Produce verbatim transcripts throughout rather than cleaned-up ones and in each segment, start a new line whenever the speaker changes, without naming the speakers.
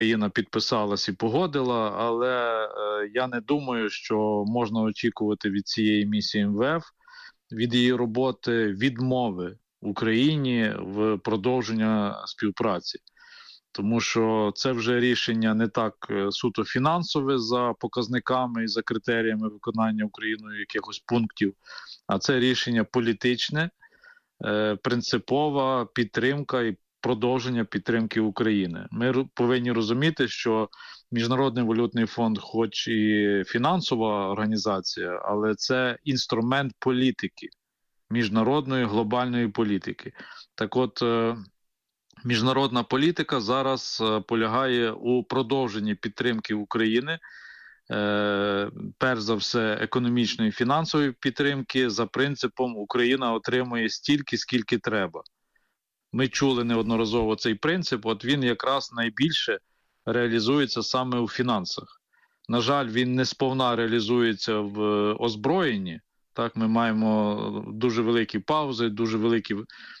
Україна підписалась і погодила, але я не думаю, що можна очікувати від цієї місії ем ве еф, від її роботи, відмови Україні в продовження співпраці. Тому що це вже рішення не так суто фінансове за показниками і за критеріями виконання Україною якихось пунктів, а це рішення політичне, принципова підтримка і продовження підтримки України. Ми повинні розуміти, що Міжнародний валютний фонд хоч і фінансова організація, але це інструмент політики, міжнародної глобальної політики. Так от, міжнародна політика зараз полягає у продовженні підтримки України, перш за все економічної і фінансової підтримки, за принципом Україна отримує стільки, скільки треба. Ми чули неодноразово цей принцип, от він якраз найбільше реалізується саме у фінансах. На жаль, він не сповна реалізується в озброєнні. Так, ми маємо дуже великі паузи, дуже великі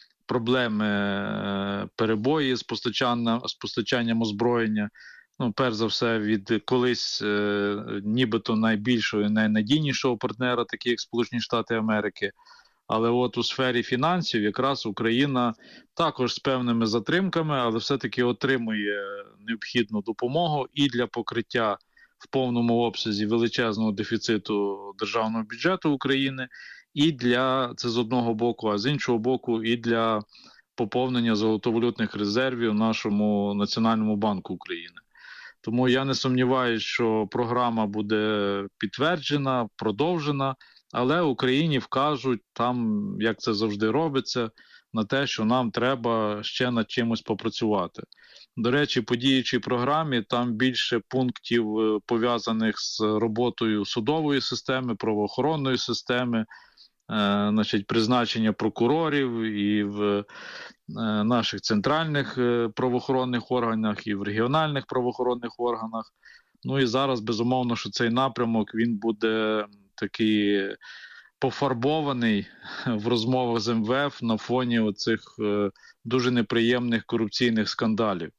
проблеми, перебої з постачанням, з постачанням озброєння. Ну, перш за все, від колись е, нібито найбільшого і найнадійнішого партнера, такі як Сполучені Штати Америки. Але от у сфері фінансів якраз Україна також з певними затримками, але все-таки отримує необхідну допомогу і для покриття в повному обсязі величезного дефіциту державного бюджету України, і для, це з одного боку, а з іншого боку, і для поповнення золотовалютних резервів в нашому Національному банку України. Тому я не сумніваюся, що програма буде підтверджена, продовжена, але Україні вкажуть там, як це завжди робиться, на те, що нам треба ще над чимось попрацювати. До речі, по діючій програмі там більше пунктів пов'язаних з роботою судової системи, правоохоронної системи, е, значить, призначення прокурорів і в е, наших центральних е, правоохоронних органах, і в регіональних правоохоронних органах. Ну і зараз, безумовно, що цей напрямок, він буде такий пофарбований в розмовах з ем ве еф на фоні оцих е, дуже неприємних корупційних скандалів,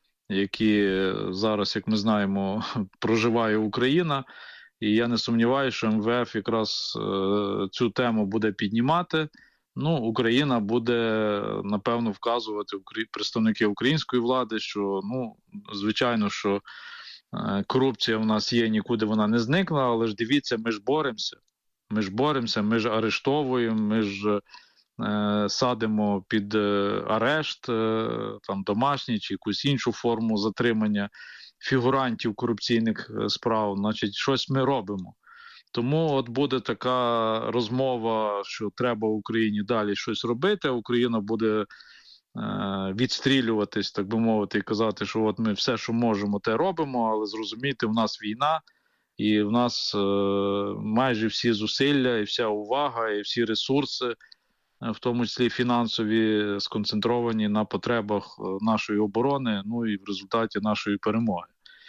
які зараз, як ми знаємо, проживає Україна. І я не сумніваюся, що ем ве еф якраз е, цю тему буде піднімати. Ну, Україна буде, напевно, вказувати представники української влади, що, ну, звичайно, що е, корупція в нас є, нікуди вона не зникла, але ж дивіться, ми ж боремося. Ми ж боремося, ми ж арештовуємо, ми ж е, садимо під е, арешт, е, там, домашній чи якусь іншу форму затримання фігурантів корупційних справ. Значить, щось ми робимо. Тому от буде така розмова, що треба Україні далі щось робити, а Україна буде е, відстрілюватись, так би мовити, і казати, що от ми все, що можемо, те робимо, але зрозумійте, в нас війна, і в нас е, майже всі зусилля, і вся увага, і всі ресурси, в тому числі фінансові, сконцентровані на потребах нашої оборони, ну і в результаті нашої перемоги.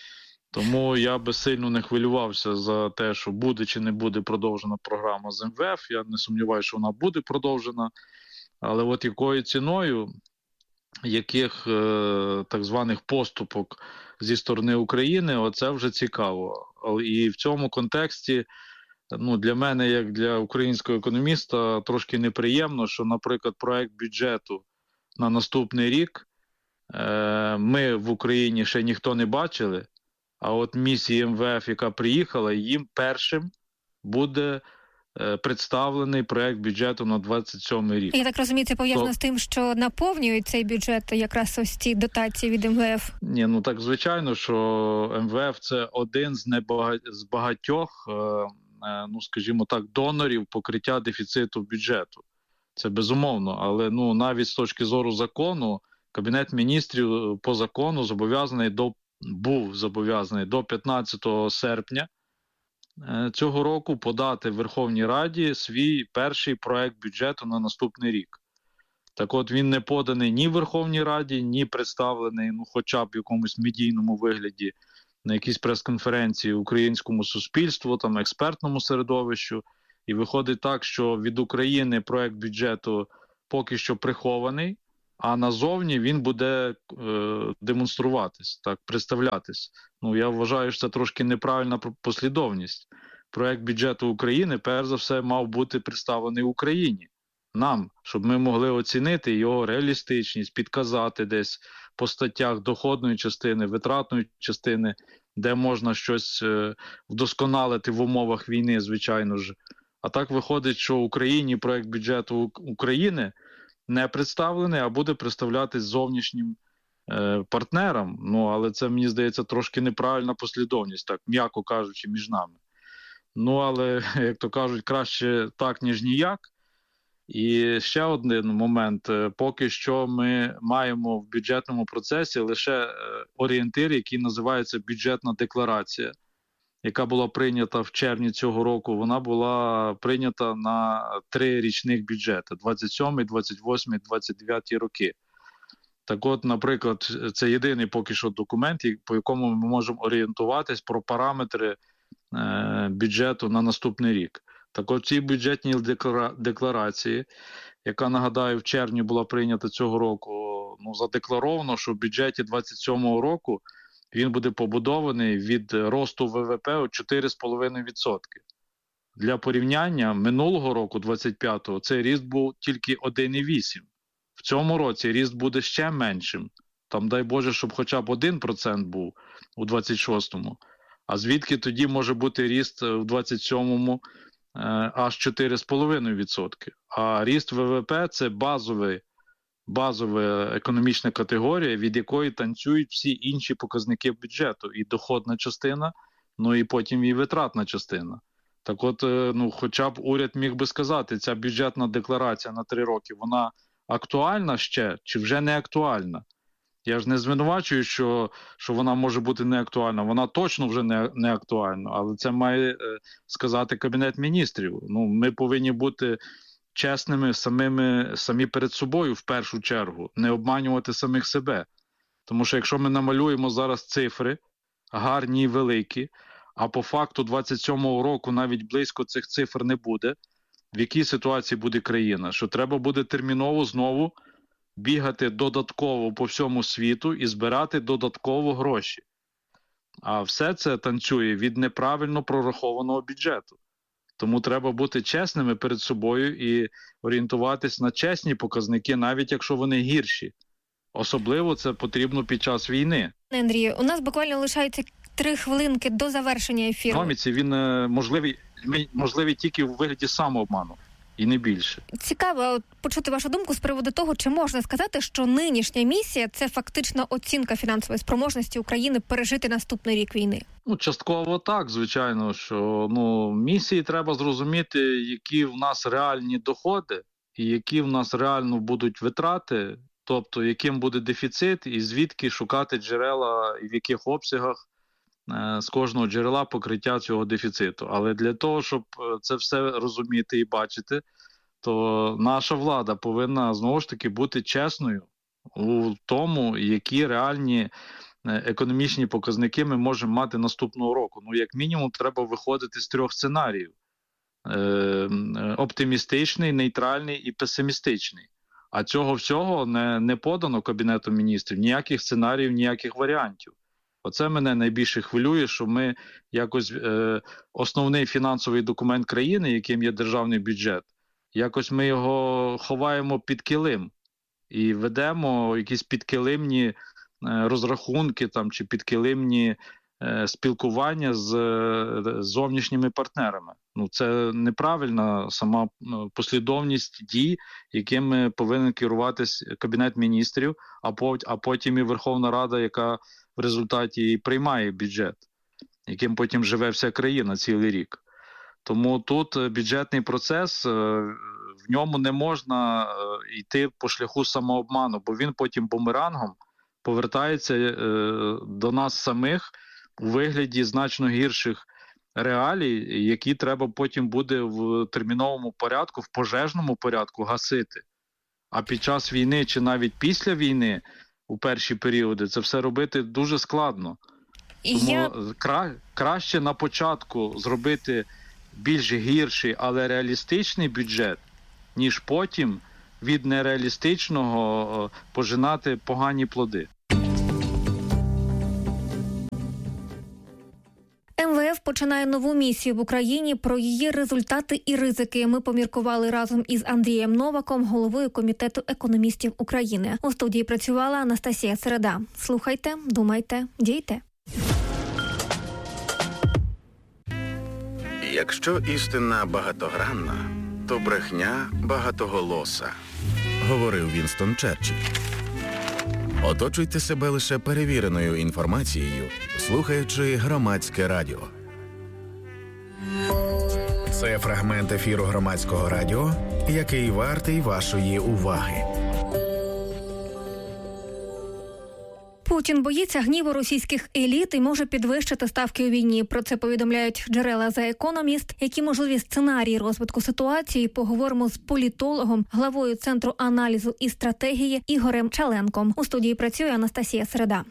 Тому я би сильно не хвилювався за те, що буде чи не буде продовжена програма з ем ве еф. Я не сумніваюся, що вона буде продовжена. Але от якою ціною, яких е, так званих поступок зі сторони України, оце вже цікаво. І в цьому контексті, ну, для мене, як для українського економіста, трошки неприємно, що, наприклад, проект бюджету на наступний рік е, ми в Україні ще ніхто не бачили, а от місія ем ве еф, яка приїхала, їм першим буде е, представлений проект бюджету на двадцять сьомий ріг.
Я так розумію, це пов'язано
То...
з тим, що наповнюють цей бюджет якраз ось ці дотації від ем ве еф?
Ні, ну так звичайно, що ем ве еф – це один з, небага... з багатьох, е, е, ну скажімо так, донорів покриття дефіциту бюджету. Це безумовно, але ну навіть з точки зору закону, Кабінет міністрів по закону зобов'язаний до був зобов'язаний до п'ятнадцятого серпня цього року подати Верховній Раді свій перший проект бюджету на наступний рік. Так от він не поданий ні Верховній Раді, ні представлений, ну хоча б в якомусь медійному вигляді на якійсь прес-конференції українському суспільству, там експертному середовищу. І виходить так, що від України проект бюджету поки що прихований, а назовні він буде е, демонструватись, так, представлятись. Ну, я вважаю, що це трошки неправильна послідовність. Проект бюджету України, перш за все, мав бути представлений Україні. Нам, щоб ми могли оцінити його реалістичність, підказати десь по статтях доходної частини, витратної частини, де можна щось е, вдосконалити в умовах війни, звичайно ж. А так виходить, що Україні проект бюджету України не представлений, а буде представлятись зовнішнім е, партнерам. Ну, але це, мені здається, трошки неправильна послідовність, так, м'яко кажучи, між нами. Ну, але, як то кажуть, краще так, ніж ніяк. І ще один момент. Поки що ми маємо в бюджетному процесі лише орієнтир, який називається бюджетна декларація, яка була прийнята в червні цього року. Вона була прийнята на три річних бюджети – двадцять сьомий, двадцять восьмий, двадцять дев'ятий роки. Так от, наприклад, це єдиний поки що документ, по якому ми можемо орієнтуватись про параметри е, бюджету на наступний рік. Так от, в цій бюджетній декларації, яка, нагадаю, в червні була прийнята цього року, ну, задекларовано, що в бюджеті двадцять сьомого року він буде побудований від росту ВВП у чотири цілих п'ять десятих відсотка. Для порівняння, минулого року, двадцять п'ятого, цей ріст був тільки один цілих вісім десятих. В цьому році ріст буде ще меншим. Там, дай Боже, щоб хоча б один відсоток був у двадцять шостому. А звідки тоді може бути ріст у двадцять сьомому аж чотири цілих п'ять десятих відсотка? А ріст ВВП – це базовий, базова економічна категорія, від якої танцюють всі інші показники бюджету. І доходна частина, ну і потім і витратна частина. Так от, ну, хоча б уряд міг би сказати, ця бюджетна декларація на три роки, вона актуальна ще чи вже не актуальна? Я ж не звинувачую, що, що вона може бути не актуальна. Вона точно вже не, не актуальна, але це має е, сказати Кабінет Міністрів. Ну, ми повинні бути чесними самими, самі перед собою в першу чергу, не обманювати самих себе. Тому що якщо ми намалюємо зараз цифри, гарні і великі, а по факту двадцять сьомого року навіть близько цих цифр не буде, в якій ситуації буде країна? Що треба буде терміново знову бігати додатково по всьому світу і збирати додатково гроші. А все це танцює від неправильно прорахованого бюджету. Тому треба бути чесними перед собою і орієнтуватись на чесні показники, навіть якщо вони гірші. Особливо це потрібно під час війни.
Андрію, у нас буквально лишається три хвилинки до завершення ефіру.
Економіці він можливий, можливий тільки у вигляді самообману. І не більше.
Цікаво почути вашу думку з приводу того, чи можна сказати, що нинішня місія – це фактично оцінка фінансової спроможності України пережити наступний рік війни?
Ну, частково так, звичайно, що ну, місії треба зрозуміти, які в нас реальні доходи і які в нас реально будуть витрати, тобто яким буде дефіцит і звідки шукати джерела і в яких обсягах з кожного джерела покриття цього дефіциту. Але для того, щоб це все розуміти і бачити, то наша влада повинна, знову ж таки, бути чесною у тому, які реальні економічні показники ми можемо мати наступного року. Ну, як мінімум, треба виходити з трьох сценаріїв. Е, оптимістичний, нейтральний і песимістичний. А цього всього не, не подано Кабінетом Міністрів. Ніяких сценаріїв, ніяких варіантів. Оце мене найбільше хвилює, що ми якось е, основний фінансовий документ країни, яким є державний бюджет, якось ми його ховаємо під килим і ведемо якісь підкилимні е, розрахунки там, чи підкилимні е, спілкування з е, зовнішніми партнерами. Ну, це неправильна сама послідовність дій, якими повинен керуватись Кабінет Міністрів, а, по, а потім і Верховна Рада, яка в результаті і приймає бюджет, яким потім живе вся країна цілий рік. Тому тут бюджетний процес, в ньому не можна йти по шляху самообману, бо він потім бумерангом повертається до нас самих у вигляді значно гірших реалій, які треба потім буде в терміновому порядку, в пожежному порядку гасити. А під час війни чи навіть після війни у перші періоди це все робити дуже складно. Тому Я... кра... краще на початку зробити більш гірший, але реалістичний бюджет, ніж потім від нереалістичного пожинати погані плоди.
ем ве еф починає нову місію в Україні. Про її результати і ризики ми поміркували разом із Андрієм Новаком, головою Комітету економістів України. У студії працювала Анастасія Середа. Слухайте, думайте, дійте.
Якщо істина багатогранна, то брехня багатоголоса, говорив Вінстон Черчилль. Оточуйте себе лише перевіреною інформацією, слухаючи Громадське радіо. Це фрагмент ефіру Громадського радіо, який вартий вашої уваги.
Путін боїться гніву російських еліт і може підвищити ставки у війні. Про це повідомляють джерела The Economist. Які можливі сценарії розвитку ситуації, поговоримо з політологом, главою Центру аналізу і стратегії Ігорем Чаленком. У студії працює Анастасія Середа.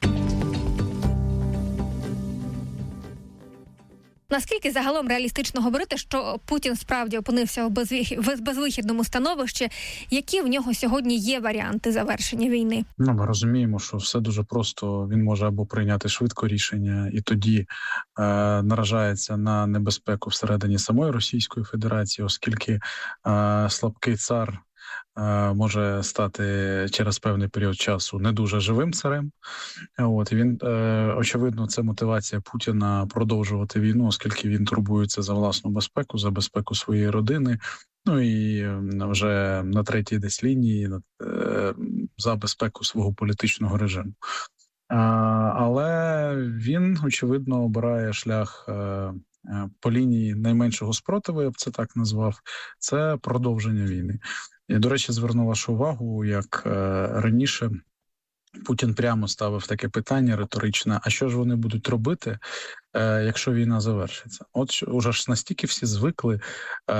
Наскільки загалом реалістично говорити, що Путін справді опинився в безвихідному становищі? Які в нього сьогодні є варіанти завершення війни?
Ну, ми розуміємо, що все дуже просто. Він може або прийняти швидко рішення, і тоді е, наражається на небезпеку всередині самої Російської Федерації, оскільки е, слабкий цар може стати через певний період часу не дуже живим царем. От, і він, е, очевидно, це мотивація Путіна продовжувати війну, оскільки він турбується за власну безпеку, за безпеку своєї родини, ну і вже на третій десь лінії е, за безпеку свого політичного режиму. А, але він, очевидно, обирає шлях е, по лінії найменшого спротиву, я б це так назвав, це продовження війни. Я, до речі, зверну вашу увагу, як е, раніше Путін прямо ставив таке питання риторичне, а що ж вони будуть робити, е, якщо війна завершиться? От уже ж настільки всі звикли е,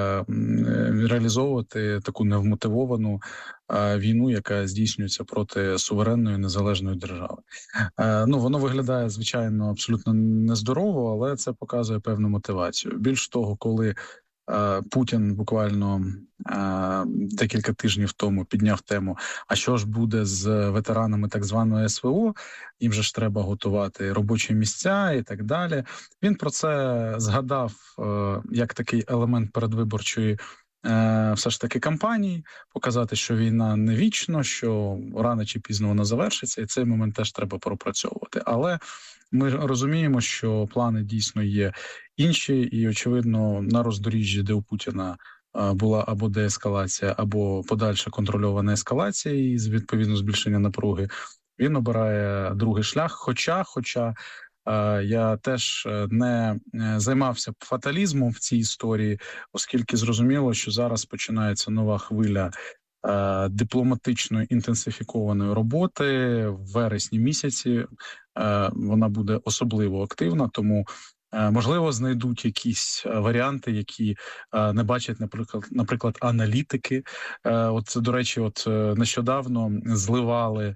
реалізовувати таку невмотивовану е, війну, яка здійснюється проти суверенної незалежної держави. Е, ну, воно виглядає, звичайно, абсолютно нездорово, але це показує певну мотивацію. Більш того, коли Путін буквально е, декілька тижнів тому підняв тему, а що ж буде з ветеранами так званої ес ве о, їм же ж треба готувати робочі місця і так далі. Він про це згадав е, як такий елемент передвиборчої е, все ж таки кампанії, показати, що війна не вічно, що рано чи пізно вона завершиться, і цей момент теж треба пропрацьовувати. Але ми розуміємо, що плани дійсно є інші, і, очевидно, на роздоріжжі, де у Путіна була або деескалація, або подальша контрольована ескалація і, відповідно, збільшення напруги, він обирає другий шлях. Хоча, хоча я теж не займався фаталізмом в цій історії, оскільки зрозуміло, що зараз починається нова хвиля дипломатичної інтенсифікованої роботи в вересні місяці. Вона буде особливо активна, тому можливо знайдуть якісь варіанти, які не бачать, наприклад, наприклад, аналітики. От, до речі, от нещодавно зливали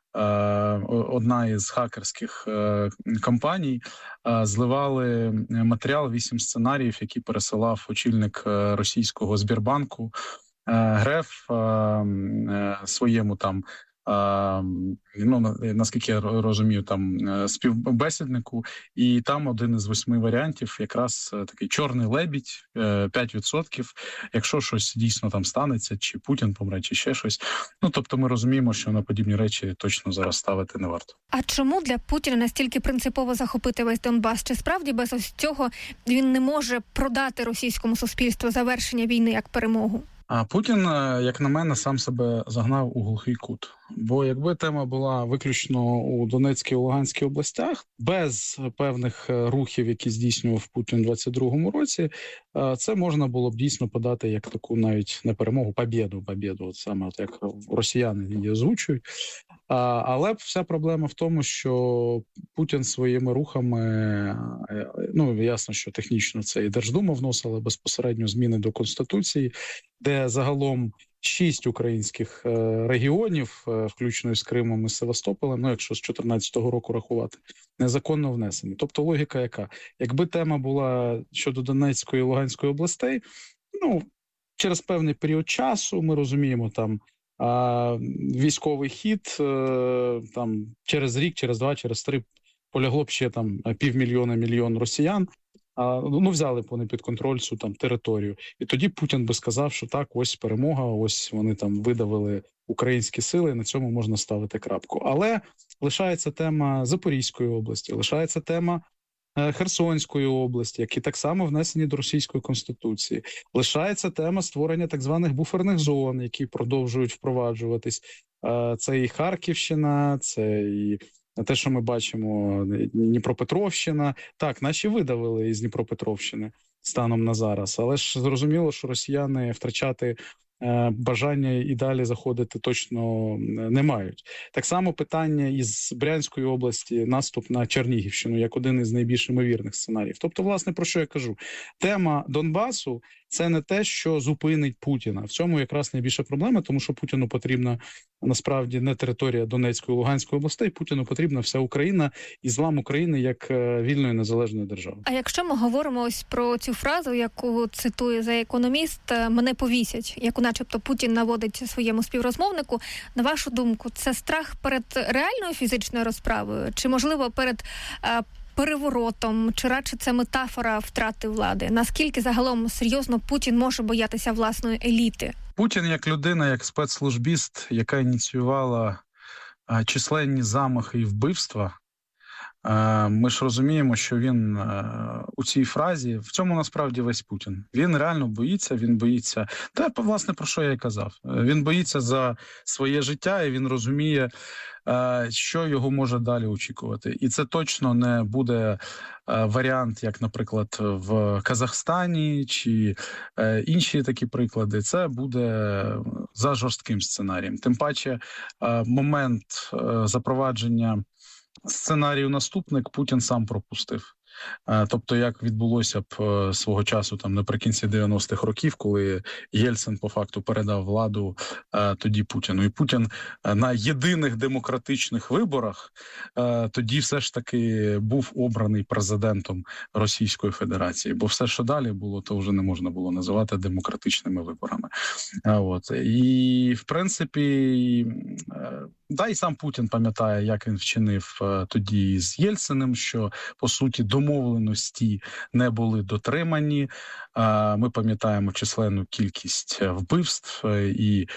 одна із хакерських компаній, зливали матеріал, вісім сценаріїв, які пересилав очільник російського Сбербанку Греф своєму там, ну, наскільки я розумію, там співбесіднику, і там один із восьми варіантів якраз такий чорний лебідь, п'ять відсотків, якщо щось дійсно там станеться, чи Путін помре, чи ще щось. Ну, тобто ми розуміємо, що на подібні речі точно зараз ставити не варто.
А чому для Путіна настільки принципово захопити весь Донбас? Чи справді без ось цього він не може продати російському суспільству завершення війни як перемогу?
А Путін, як на мене, сам себе загнав у глухий кут. Бо якби тема була виключно у Донецькій і Луганській областях, без певних рухів, які здійснював Путін у двадцять другому році, це можна було б дійсно подати як таку навіть не перемогу, побєду, побєду, от саме от як росіяни її озвучують. Але вся проблема в тому, що Путін своїми рухами, ну, ясно, що технічно це і Держдума вносила безпосередньо зміни до Конституції, де загалом шість українських регіонів, включно з Кримом і Севастополем, ну, якщо з чотирнадцятого року рахувати, незаконно внесені. Тобто логіка яка? Якби тема була щодо Донецької і Луганської областей, ну, через певний період часу, ми розуміємо, там а, військовий хід, а, там через рік, через два, через три полягло б ще там півмільйона, мільйон росіян. А, ну, взяли б вони під контроль цю там територію. І тоді Путін би сказав, що так, ось перемога, ось вони там видавили українські сили, і на цьому можна ставити крапку. Але лишається тема Запорізької області, лишається тема е, Херсонської області, які так само внесені до Російської Конституції. Лишається тема створення так званих буферних зон, які продовжують впроваджуватись. Е, це і Харківщина, це і те, що ми бачимо, Дніпропетровщина. Так, наші видавили із Дніпропетровщини станом на зараз, але ж зрозуміло, що росіяни втрачати е, бажання і далі заходити точно не мають. Так само питання із Брянської області, наступ на Чернігівщину, як один із найбільш ймовірних сценаріїв. Тобто, власне, про що я кажу? Тема Донбасу – це не те, що зупинить Путіна. В цьому якраз найбільша проблема, тому що Путіну потрібна насправді не територія Донецької, Луганської областей, Путіну потрібна вся Україна і злам України як вільної незалежної держави.
А якщо ми говоримо ось про цю фразу, яку цитує за економіст, мене повісять, яку начебто Путін наводить своєму співрозмовнику, на вашу думку, це страх перед реальною фізичною розправою? Чи, можливо, перед а, переворотом, чи радше це метафора втрати влади? Наскільки загалом серйозно Путін може боятися власної еліти?
Путін як людина, як спецслужбіст, яка ініціювала а, численні замахи і вбивства, а, ми ж розуміємо, що він а, у цій фразі, в цьому насправді весь Путін. Він реально боїться, він боїться, та, власне, про що я й казав. Він боїться за своє життя і він розуміє, що його може далі очікувати. І це точно не буде варіант, як, наприклад, в Казахстані чи інші такі приклади. Це буде за жорстким сценарієм. Тим паче момент запровадження сценарію наступник Путін сам пропустив. Тобто, як відбулося б свого часу там наприкінці дев'яностих років, коли Єльцин по факту передав владу тоді Путіну. І Путін на єдиних демократичних виборах тоді все ж таки був обраний президентом Російської Федерації. Бо все, що далі було, то вже не можна було називати демократичними виборами. От. І, в принципі, да, і сам Путін пам'ятає, як він вчинив тоді з Єльциним, що, по суті, домовленості не були дотримані. Ми пам'ятаємо численну кількість вбивств і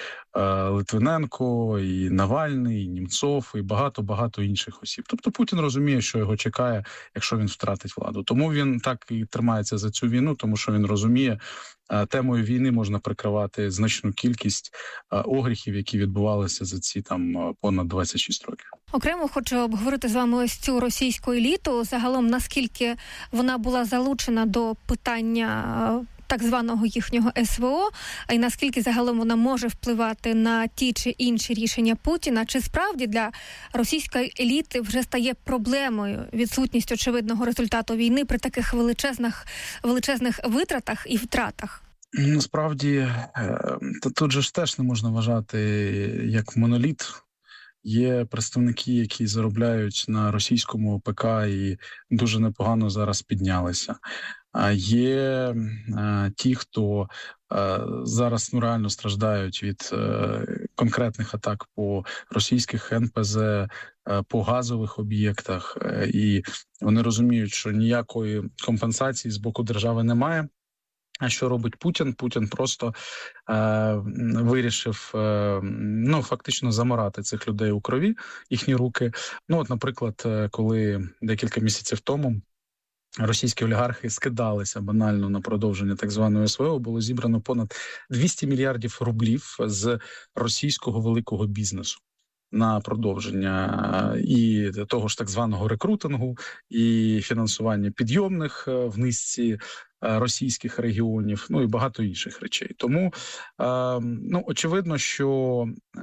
Литвиненко, і Навальний, і Німцов, і багато-багато інших осіб. Тобто Путін розуміє, що його чекає, якщо він втратить владу. Тому він так і тримається за цю війну, тому що він розуміє, темою війни можна прикривати значну кількість огріхів, які відбувалися за ці там понад двадцять шість років.
Окремо хочу обговорити з вами ось цю російську еліту. Загалом, наскільки вона була залучена до питання так званого їхнього ес ве о, і наскільки загалом вона може впливати на ті чи інші рішення Путіна. Чи справді для російської еліти вже стає проблемою відсутність очевидного результату війни при таких величезних, величезних витратах і втратах?
Насправді, тут же ж теж не можна вважати як моноліт. Є представники, які заробляють на російському ПК і дуже непогано зараз піднялися. А є а, ті, хто а, зараз ну, реально страждають від а, конкретних атак по російських ен пе зе, а, по газових об'єктах. А, і вони розуміють, що ніякої компенсації з боку держави немає. А що робить Путін? Путін просто е, вирішив е, ну, фактично заморати цих людей у крові, їхні руки. Ну, от, наприклад, коли декілька місяців тому російські олігархи скидалися банально на продовження так званої ес ве о, було зібрано понад двісті мільярдів рублів з російського великого бізнесу на продовження і того ж так званого рекрутингу, і фінансування підйомних в низці російських регіонів, ну і багато інших речей. Тому, ну, очевидно, що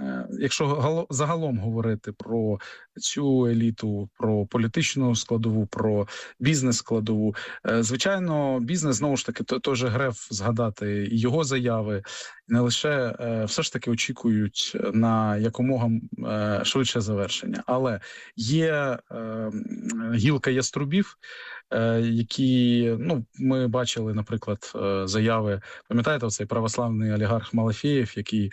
якщо загалом говорити про цю еліту, про політичну складову, про бізнес-складову, звичайно, бізнес, знову ж таки, той же Греф згадати і його заяви, не лише все ж таки очікують на якомога швидше завершення. Але є гілка яструбів, які, ну, ми бачили, наприклад, заяви, пам'ятаєте, оцей православний олігарх Малафєєв, який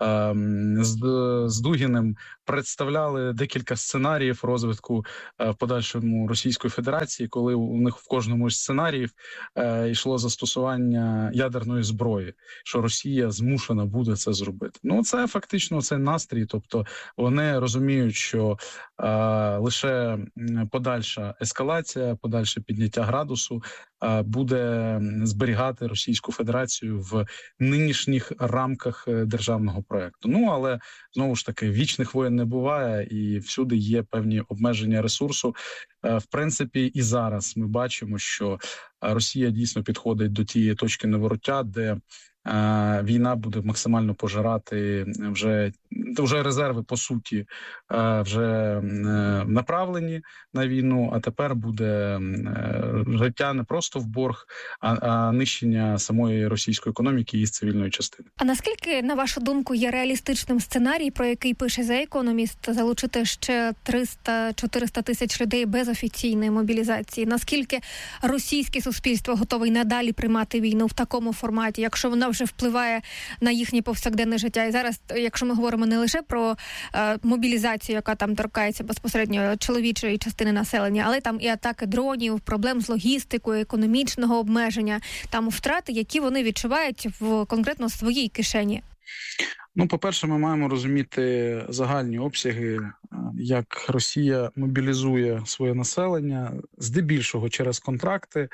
з, з Дугіним представляли декілька сценаріїв розвитку в подальшому Російської Федерації, коли у них в кожному з сценаріїв йшло застосування ядерної зброї, що Росія змушена буде це зробити. Ну, це фактично цей настрій, тобто вони розуміють, що е, лише подальша ескалація, подальше підняття градусу е, буде зберігати Російську Федерацію в нинішніх рамках державного проекту. Ну, але, знову ж таки, вічних воєн не буває, і всюди є певні обмеження ресурсу. Е, в принципі, і зараз ми бачимо, що Росія дійсно підходить до тієї точки невороття, де війна буде максимально пожирати вже, вже резерви, по суті, вже направлені на війну, а тепер буде життя не просто в борг, а, а нищення самої російської економіки і цивільної частини.
А наскільки, на вашу думку, є реалістичним сценарій, про який пише The Economist, залучити ще триста-чотириста тисяч людей без офіційної мобілізації? Наскільки російське суспільство готове надалі приймати війну в такому форматі, якщо вона вже впливає на їхнє повсякденне життя? І зараз, якщо ми говоримо не лише про е, мобілізацію, яка там торкається безпосередньо чоловічої частини населення, але там і атаки дронів, проблем з логістикою, економічного обмеження, там втрати, які вони відчувають в конкретно своїй кишені.
Ну, по-перше, ми маємо розуміти загальні обсяги, як Росія мобілізує своє населення, здебільшого через контракти.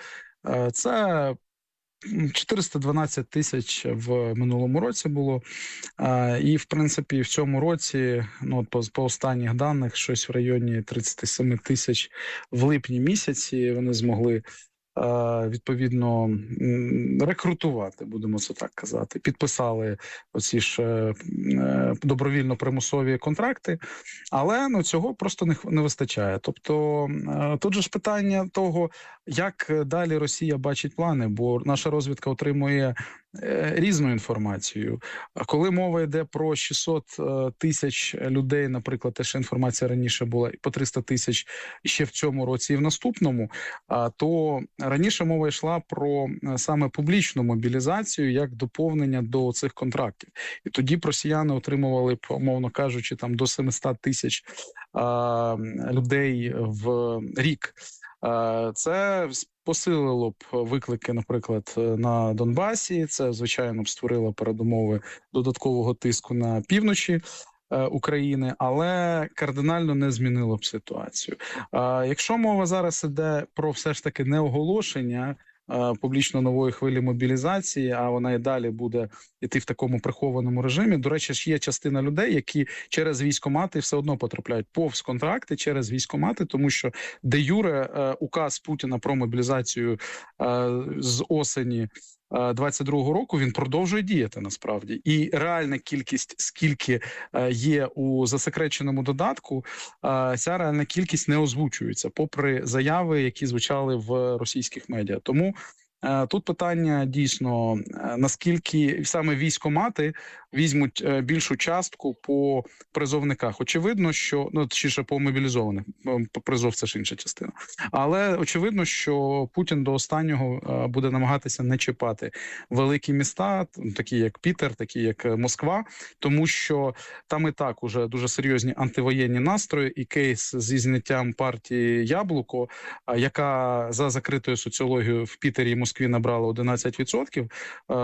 Це чотириста дванадцять тисяч в минулому році було, і, в принципі, в цьому році, ну, по, по останніх даних, щось в районі тридцять сім тисяч в липні місяці вони змогли відповідно рекрутувати, будемо це так казати. Підписали оці ж добровільно-примусові контракти, але ну, цього просто не, не вистачає. Тобто тут же ж питання того, як далі Росія бачить плани, бо наша розвідка отримує різну інформацію. Коли мова йде про шістсот тисяч людей, наприклад, те, що інформація раніше була по триста тисяч ще в цьому році і в наступному, то раніше мова йшла про саме публічну мобілізацію як доповнення до цих контрактів. І тоді б росіяни отримували, умовно кажучи, там до сімсот тисяч людей в рік. Це посилило б виклики, наприклад, на Донбасі. Це, звичайно, б створило передумови додаткового тиску на півночі України, але кардинально не змінило б ситуацію. Якщо мова зараз іде про все ж таки неоголошення публічно нової хвилі мобілізації, а вона і далі буде йти в такому прихованому режимі. До речі, ж є частина людей, які через військкомати все одно потрапляють повз контракти через військкомати, тому що де юре указ Путіна про мобілізацію з осені двадцять другого року він продовжує діяти насправді. І реальна кількість, скільки є у засекреченому додатку, ця реальна кількість не озвучується, попри заяви, які звучали в російських медіа. Тому тут питання дійсно, наскільки саме військкомати візьмуть більшу частку по призовниках. Очевидно, що, ну, чи ще по мобілізованих, призов це ж інша частина. Але очевидно, що Путін до останнього буде намагатися не чіпати великі міста, такі як Пітер, такі як Москва, тому що там і так уже дуже серйозні антивоєнні настрої, і кейс зі зняттям партії Яблуко, яка за закритою соціологією в Пітері і Москві набрала одинадцять відсотків,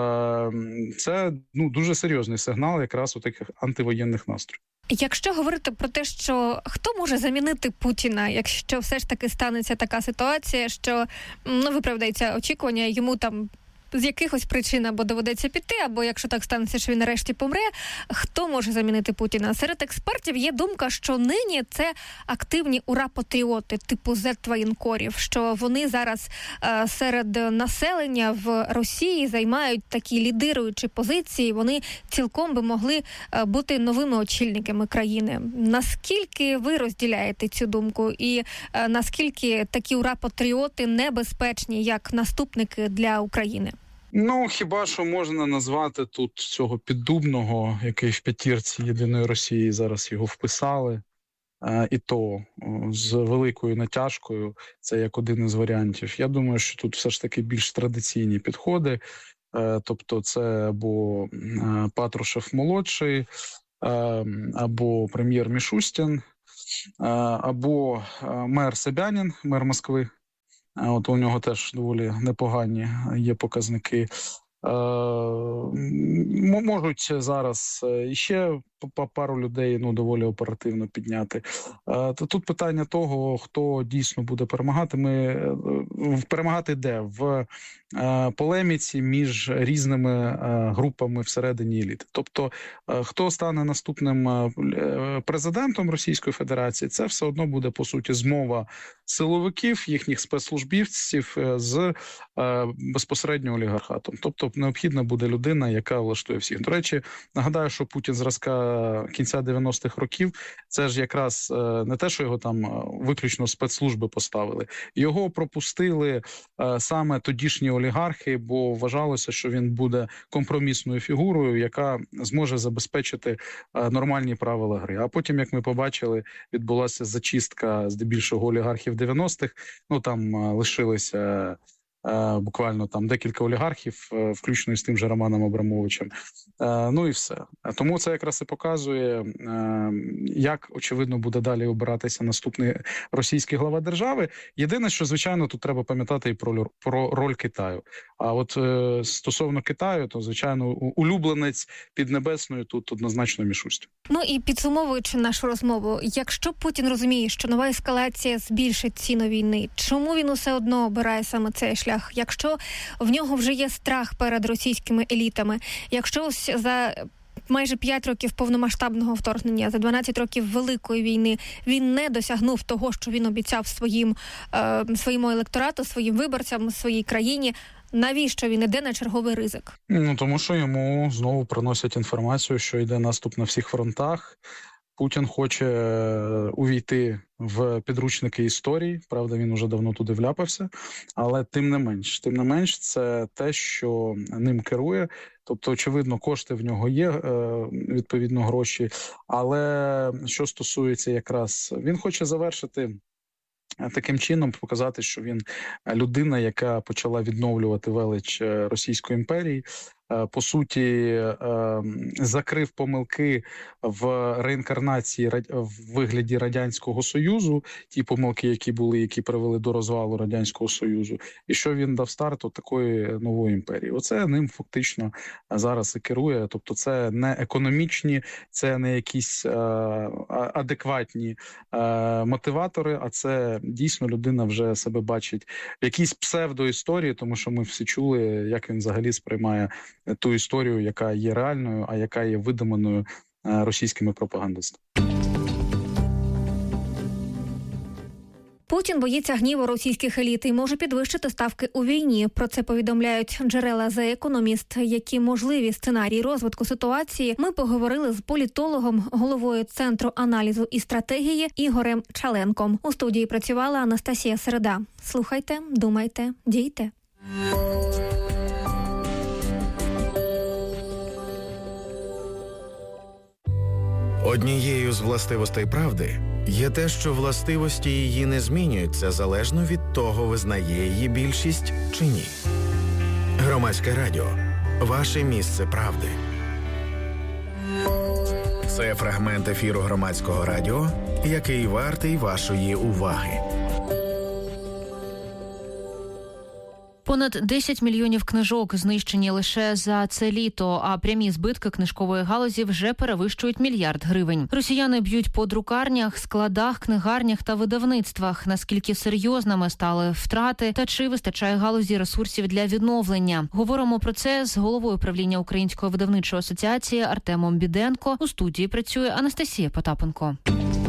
це ну, дуже серйозний сигнал якраз у таких антивоєнних настроїв.
Якщо говорити про те, що хто може замінити Путіна, якщо все ж таки станеться така ситуація, що ну, виправдається очікування, йому там з якихось причин або доведеться піти, або якщо так станеться, що він нарешті помре, хто може замінити Путіна? Серед експертів є думка, що нині це активні ура-патріоти типу зет-воєнкорів, що вони зараз е, серед населення в Росії займають такі лідируючі позиції, вони цілком би могли е, бути новими очільниками країни. Наскільки ви розділяєте цю думку і е, наскільки такі ура-патріоти небезпечні як наступники для України?
Ну, хіба що можна назвати тут цього Піддубного, який в п'ятірці Єдиної Росії, зараз його вписали. і то з великою натяжкою, це як один із варіантів. Я думаю, що тут все ж таки більш традиційні підходи, тобто це або Патрушев-молодший, або прем'єр Мішустін, або мер Собянін, мер Москви. От у нього теж доволі непогані є показники. Можуть зараз ще пару людей ну, доволі оперативно підняти. Тут питання того, хто дійсно буде перемагати. Ми перемагати де? В полеміці між різними групами всередині еліти. Тобто, хто стане наступним президентом Російської Федерації, це все одно буде, по суті, змова силовиків, їхніх спецслужбівців з безпосередньо олігархатом. Тобто, необхідна буде людина, яка влаштує всіх. До речі, нагадаю, що Путін зразка кінця дев'яностих років, це ж якраз не те, що його там виключно спецслужби поставили. Його пропустили саме тодішні олігархи, бо вважалося, що він буде компромісною фігурою, яка зможе забезпечити нормальні правила гри. А потім, як ми побачили, відбулася зачистка здебільшого олігархів дев'яностих. Ну, там лишилися буквально там декілька олігархів, включно з тим же Романом Абрамовичем. Ну і все. Тому це якраз і показує, як, очевидно, буде далі обиратися наступний російський глава держави. Єдине, що, звичайно, тут треба пам'ятати і про, про роль Китаю. А от стосовно Китаю, то, звичайно, улюбленець Піднебесної тут однозначно Мішустін.
Ну і підсумовуючи нашу розмову, якщо Путін розуміє, що нова ескалація збільшить ціну війни, чому він усе одно обирає саме цей шлях? Якщо в нього вже є страх перед російськими елітами, якщо ось за майже п'ять років повномасштабного вторгнення, за дванадцять років Великої війни він не досягнув того, що він обіцяв своїм, е, своєму електорату, своїм виборцям, своїй країні, навіщо він іде на черговий ризик?
Ну, тому що йому знову приносять інформацію, що йде наступ на всіх фронтах. Путін хоче увійти в підручники історії, правда, він уже давно туди вляпався, але тим не менш, тим не менш, це те, що ним керує. Тобто, очевидно, кошти в нього є, відповідно, гроші, але що стосується якраз, він хоче завершити таким чином, показати, що він людина, яка почала відновлювати велич Російської імперії, по суті, закрив помилки в реінкарнації в вигляді Радянського Союзу, ті помилки, які були, які привели до розвалу Радянського Союзу, і що він дав старт от такої нової імперії. Оце ним фактично зараз і керує. Тобто це не економічні, це не якісь адекватні мотиватори, а це дійсно людина вже себе бачить в якійсь псевдоісторії, тому що ми всі чули, як він взагалі сприймає ту історію, яка є реальною, а яка є видуманою російськими пропагандистами.
Путін боїться гніву російських еліт і може підвищити ставки у війні. Про це повідомляють джерела The Economist. Які можливі сценарії розвитку ситуації, ми поговорили з політологом, головою Центру аналізу і стратегії Ігорем Чаленком. У студії працювала Анастасія Середа. Слухайте, думайте, дійте.
Однією з властивостей правди є те, що властивості її не змінюються залежно від того, визнає її більшість чи ні. Громадське радіо – ваше місце правди. Це фрагмент ефіру Громадського радіо, який вартий вашої уваги.
Понад десять мільйонів книжок знищені лише за це літо, а прямі збитки книжкової галузі вже перевищують мільярд гривень. Росіяни б'ють по друкарнях, складах, книгарнях та видавництвах. Наскільки серйозними стали втрати та чи вистачає галузі ресурсів для відновлення? Говоримо про це з головою правління Української видавничої асоціації Артемом Біденко. У студії працює Анастасія Потапенко.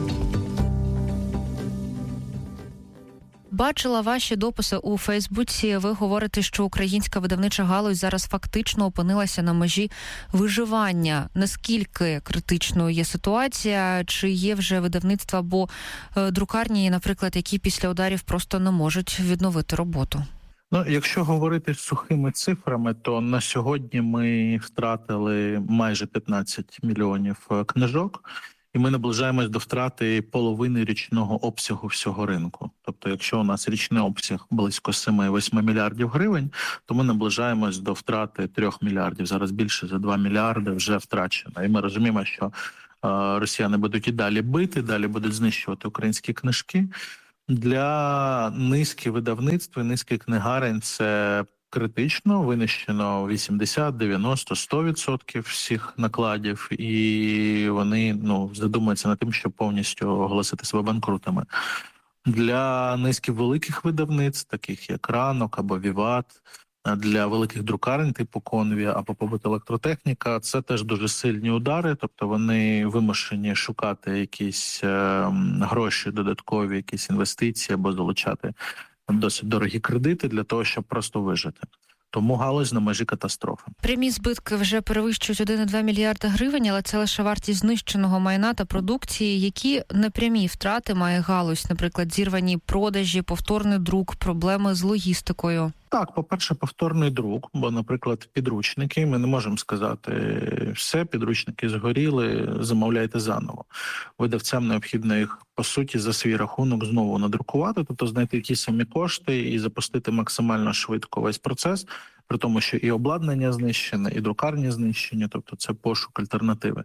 Бачила ваші дописи у Фейсбуці. Ви говорите, що українська видавнича галузь зараз фактично опинилася на межі виживання. Наскільки критичною є ситуація? Чи є вже видавництва або друкарні, наприклад, які після ударів просто не можуть відновити роботу?
Ну, якщо говорити сухими цифрами, то на сьогодні ми втратили майже п'ятнадцять мільйонів книжок. і ми наближаємось до втрати половини річного обсягу всього ринку. Тобто, якщо у нас річний обсяг близько сім-вісім мільярдів гривень, то ми наближаємось до втрати трьох мільярдів. Зараз більше за два мільярди вже втрачено. І ми розуміємо, що е, росіяни будуть і далі бити, далі будуть знищувати українські книжки. Для низки видавництв і низки книгарень це критично, винищено вісімдесят, дев'яносто, сто відсотків всіх накладів, і вони ну, задумуються над тим, щоб повністю оголосити себе банкрутами. Для низки великих видавництв, таких як Ранок або Віват, для великих друкарень типу Конві або Побут Електротехніка, це теж дуже сильні удари, тобто вони вимушені шукати якісь е, гроші додаткові, якісь інвестиції або залучати досить дорогі кредити для того, щоб просто вижити. Тому галузь на межі катастрофи.
Прямі збитки вже перевищують один цілих два мільярда гривень, але це лише вартість знищеного майна та продукції. Які непрямі втрати має галузь? Наприклад, зірвані продажі, повторний друк, проблеми з логістикою?
Так, по-перше, повторний друк, бо, наприклад, підручники, ми не можемо сказати все, підручники згоріли, замовляйте заново. Видавцям необхідно їх, по суті, за свій рахунок знову надрукувати, тобто знайти ті самі кошти і запустити максимально швидко весь процес, при тому, що і обладнання знищене, і друкарні знищені, тобто це пошук альтернативи.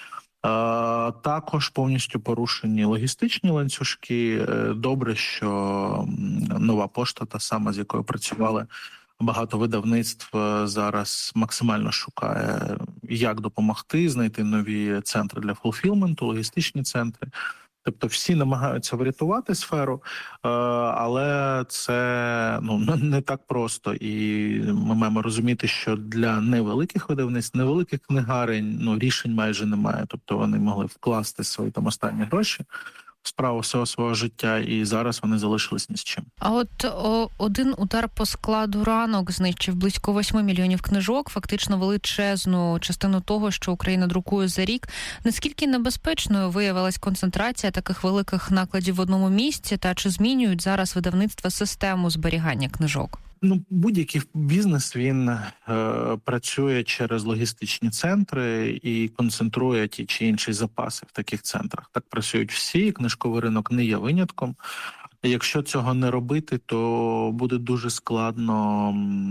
Також повністю порушені логістичні ланцюжки. Добре, що Нова пошта, та сама, з якою працювали багато видавництв, зараз максимально шукає, як допомогти, знайти нові центри для фулфілменту, логістичні центри. Тобто всі намагаються врятувати сферу, але це ну, не так просто. І ми маємо розуміти, що для невеликих видавництв, невеликих книгарень ну, рішень майже немає. Тобто вони могли вкласти свої там останні гроші в справу всього свого життя, і зараз вони залишились ні з чим.
А от о, один удар по складу Ранок знищив близько восьми мільйонів книжок, фактично величезну частину того, що Україна друкує за рік. Наскільки небезпечною виявилась концентрація таких великих накладів в одному місці, та чи змінюють зараз видавництва систему зберігання книжок?
Ну, будь-який бізнес, він е, працює через логістичні центри і концентрує ті чи інші запаси в таких центрах. Так працюють всі, книжковий ринок не є винятком. Якщо цього не робити, то буде дуже складно,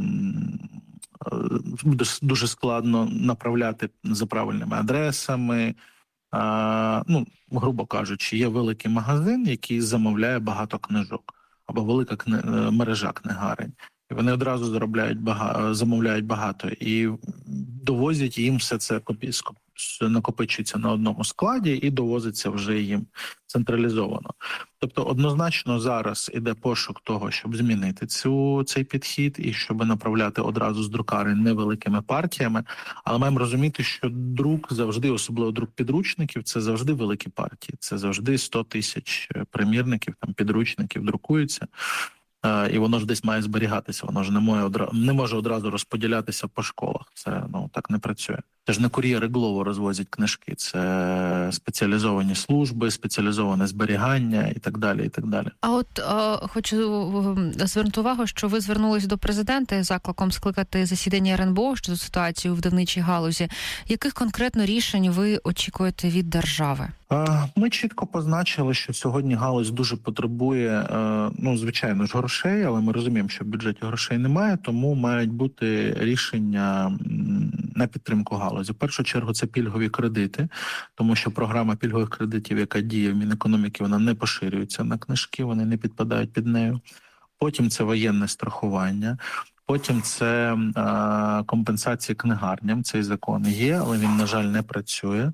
е, буде дуже складно направляти за правильними адресами. Е, ну, грубо кажучи, є великий магазин, який замовляє багато книжок, або велика кни... мережа книгарень. І вони одразу заробляють багато, замовляють багато і довозять їм все це, накопичується на одному складі і довозиться вже їм централізовано. Тобто однозначно зараз іде пошук того, щоб змінити цю, цей підхід і щоб направляти одразу з друкарень невеликими партіями. Але маємо розуміти, що друк завжди, особливо друк підручників, це завжди великі партії. Це завжди сто тисяч примірників, там підручників друкуються. І воно ж десь має зберігатися, воно ж не може одразу, не може одразу розподілятися по школах. Це ну так не працює. Це ж не кур'єри Глово розвозять книжки, це спеціалізовані служби, спеціалізоване зберігання і так далі, і так далі.
А от е, хочу звернути увагу, що ви звернулись до президента з закликом скликати засідання ер ен бе о щодо ситуації у видавничій галузі. Яких конкретно рішень ви очікуєте від держави?
Ми чітко позначили, що сьогодні галузь дуже потребує, ну, звичайно ж, грошей, але ми розуміємо, що в бюджеті грошей немає, тому мають бути рішення на підтримку галузі. В першу чергу це пільгові кредити, тому що програма пільгових кредитів, яка діє в Мінекономіки, вона не поширюється на книжки, вони не підпадають під нею. Потім це воєнне страхування. Потім це е, компенсація книгарням, цей закон є, але він, на жаль, не працює.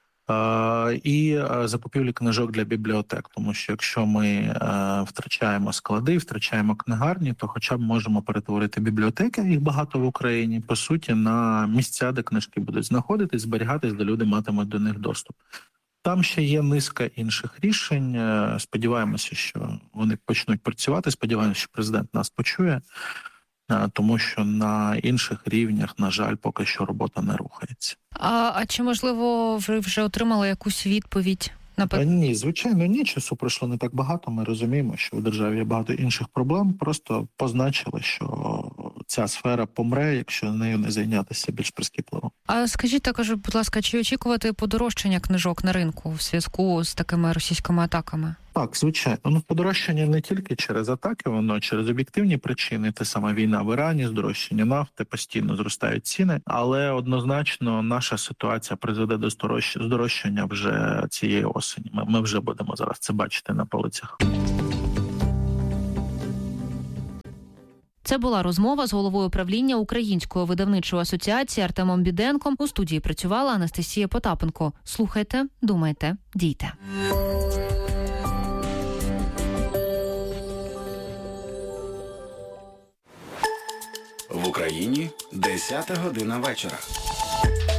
І закупівлі книжок для бібліотек, тому що якщо ми втрачаємо склади, втрачаємо книгарні, то хоча б можемо перетворити бібліотеки, їх багато в Україні, по суті, на місця, де книжки будуть знаходитись, зберігатись, де люди матимуть до них доступ. Там ще є низка інших рішень. Сподіваємося, що вони почнуть працювати, сподіваємося, що президент нас почує, тому що на інших рівнях, на жаль, поки що робота не рухається.
А, а чи, можливо, ви вже отримали якусь відповідь?
Напад... Ні, звичайно, ні. Часу пройшло не так багато. Ми розуміємо, що у державі є багато інших проблем. Просто позначили, що ця сфера помре, якщо нею не зайнятися більш прискіпливо.
А скажіть також, будь ласка, чи очікувати подорожчання книжок на ринку в зв'язку з такими російськими атаками?
Так, звичайно. Ну, подорожчання не тільки через атаки, воно через об'єктивні причини. Те саме війна в Ірані, здорожчання нафти, постійно зростають ціни. Але однозначно наша ситуація призведе до здорожчання вже цієї осені. Ми, ми вже будемо зараз це бачити на полицях.
Це була розмова з головою правління Української видавничої асоціації Артемом Біденком. У студії працювала Анастасія Потапенко. Слухайте, думайте, дійте.
В Україні десята година вечора.